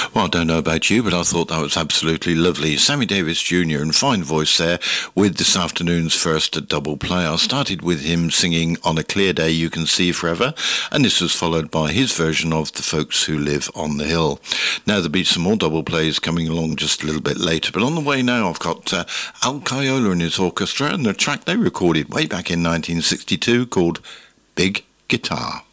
Well, I don't know about you, but I thought that was absolutely lovely. Sammy Davis Jr. and fine voice there with this afternoon's first double play. I started with him singing On a Clear Day You Can See Forever, and this was followed by his version of The Folks Who Live on the Hill. Now, there'll be some more double plays coming along just a little bit later, but on the way now I've got Al Caiola and his orchestra and the track they recorded way back in 1962 called Big Guitar.